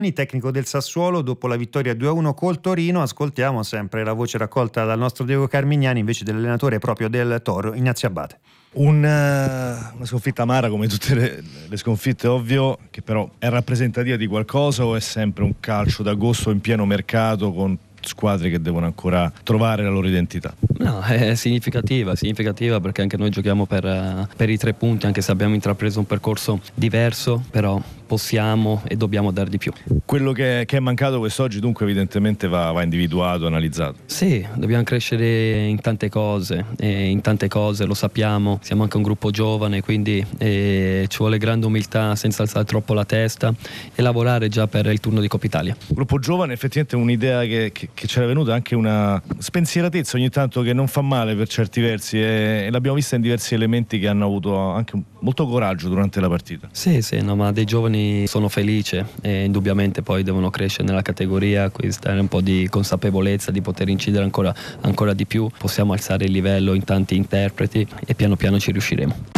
Tecnico del Sassuolo, dopo la vittoria 2-1 col Torino. Ascoltiamo sempre la voce raccolta dal nostro Diego Carmignani, invece dell'allenatore proprio del Toro, Ignazio Abate. Una sconfitta amara come tutte le sconfitte, ovvio, che però è rappresentativa di qualcosa o è sempre un calcio d'agosto in pieno mercato con squadre che devono ancora trovare la loro identità? No, è significativa perché anche noi giochiamo per i 3 punti, anche se abbiamo intrapreso un percorso diverso, però possiamo e dobbiamo dar di più. Quello che è mancato quest'oggi dunque evidentemente va individuato, analizzato. Sì, dobbiamo crescere in tante cose, lo sappiamo, siamo anche un gruppo giovane, quindi ci vuole grande umiltà senza alzare troppo la testa e lavorare già per il turno di Coppa Italia. Gruppo giovane, effettivamente un'idea che c'era venuta, anche una spensieratezza ogni tanto che non fa male per certi versi, e l'abbiamo vista in diversi elementi che hanno avuto anche molto coraggio durante la partita. Sì, no, ma dei giovani sono felice e indubbiamente poi devono crescere nella categoria, quindi dare un po' di consapevolezza di poter incidere ancora di più, possiamo alzare il livello in tanti interpreti e piano piano ci riusciremo.